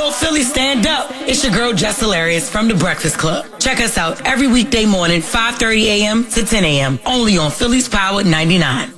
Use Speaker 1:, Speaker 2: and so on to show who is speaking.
Speaker 1: Yo, Philly, stand up. It's your girl, Jess Hilarious from The Breakfast Club. Check us out every weekday morning, 5:30 a.m. to 10 a.m. Only on Philly's Power 99.